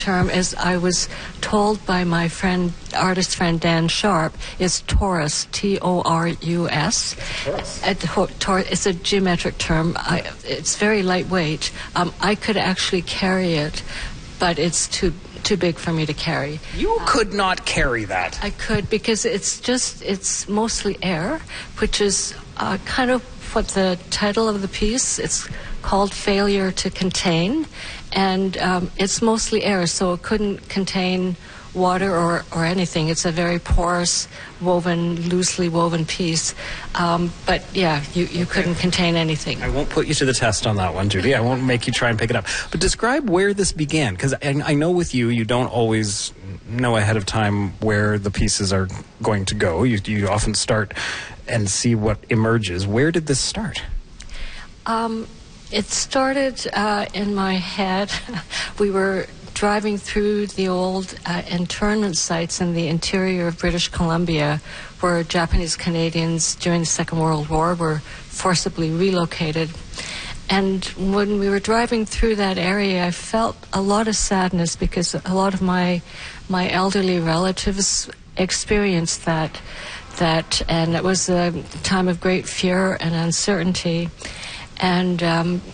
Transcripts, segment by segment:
term, as I was told by my friend, artist friend Dan Sharp, is torus, T-O-R-U-S. It's a geometric term. It's very lightweight. I could actually carry it, but it's too big for me to carry. You could not carry that. I could, because it's mostly air, which is kind of what the title of the piece, it's called Failure to Contain, and it's mostly air, so it couldn't contain water or anything. It's a very porous, loosely woven piece. But yeah, you couldn't contain anything. I won't put you to the test on that one, Judy. I won't make you try and pick it up. But describe where this began, because I know with you don't always know ahead of time where the pieces are going to go. You often start and see what emerges. Where did this start? It started in my head. We were driving through the old internment sites in the interior of British Columbia, where Japanese Canadians during the Second World War were forcibly relocated. And when we were driving through that area, I felt a lot of sadness because a lot of my elderly relatives experienced that, and it was a time of great fear and uncertainty. And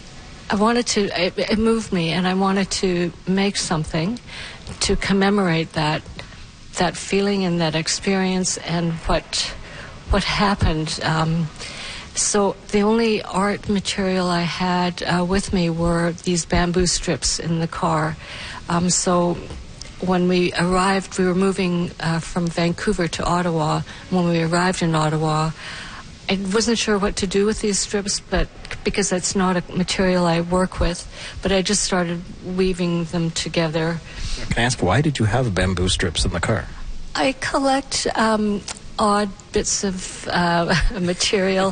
it moved me, and I wanted to make something to commemorate that feeling and that experience and what happened. So the only art material I had with me were these bamboo strips in the car. So when we arrived, we were moving from Vancouver to Ottawa. When we arrived in Ottawa, I wasn't sure what to do with these strips, but because that's not a material I work with, but I just started weaving them together. Can I ask, why did you have bamboo strips in the car? I collect odd bits of material.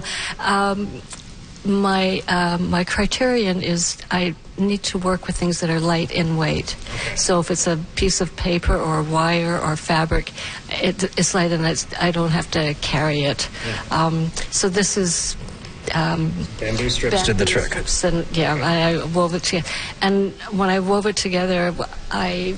My criterion is I need to work with things that are light in weight. Okay. So if it's a piece of paper or wire or fabric, it's light and I don't have to carry it. Yeah. So this is... bamboo strips did the trick. And, yeah, I wove it together. And when I wove it together, I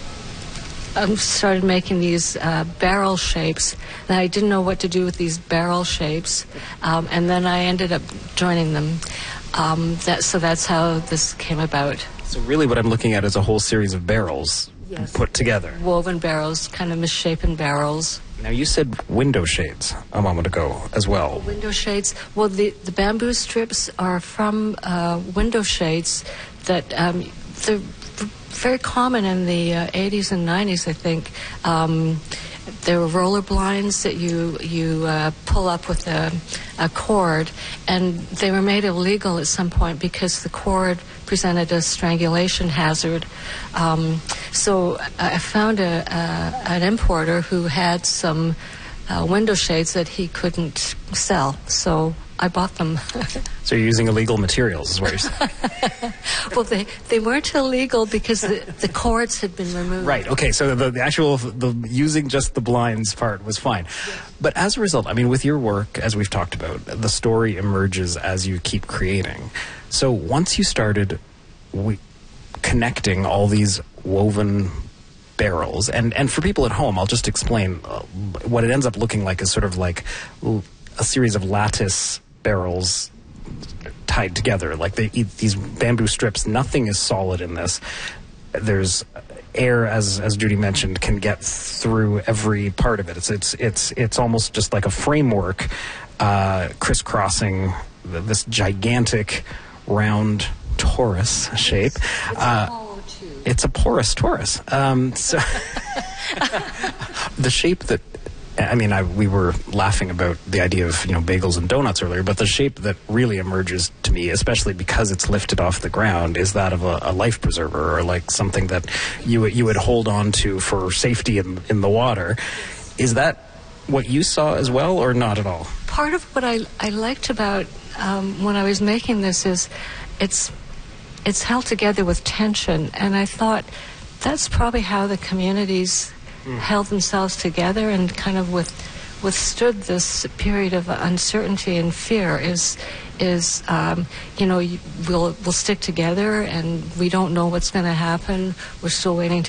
started making these barrel shapes, and I didn't know what to do with these barrel shapes, and then I ended up joining them. So that's how this came about. So really what I'm looking at is a whole series of barrels put together. Woven barrels, kind of misshapen barrels. Now you said window shades a moment ago as well. Window shades. Well, the bamboo strips are from window shades that they're very common in the 80s and 90s, I think. There were roller blinds that you pull up with a cord, and they were made illegal at some point because the cord presented a strangulation hazard. So I found an importer who had some window shades that he couldn't sell, so I bought them. So you're using illegal materials, is what you're saying? Well, they weren't illegal because the cords had been removed. Right, okay, so the using just the blinds part was fine. Yes. But as a result, I mean, with your work, as we've talked about, the story emerges as you keep creating. So once you started connecting all these woven barrels, and for people at home, I'll just explain what it ends up looking like is sort of like a series of lattice barrels tied together. Like they eat these bamboo strips. Nothing is solid in this. There's air, as Judy mentioned, can get through every part of it. It's almost just like a framework crisscrossing this gigantic round torus shape. It's a porous torus. So the shape that, I mean, we were laughing about the idea of bagels and donuts earlier, but the shape that really emerges to me, especially because it's lifted off the ground, is that of a life preserver, or like something that you would hold on to for safety in the water. Is that what you saw as well, or not at all? Part of what I liked about when I was making this is it's held together with tension, and I thought that's probably how the communities held themselves together and kind of withstood this period of uncertainty and fear. We'll stick together, and we don't know what's going to happen. We're still waiting to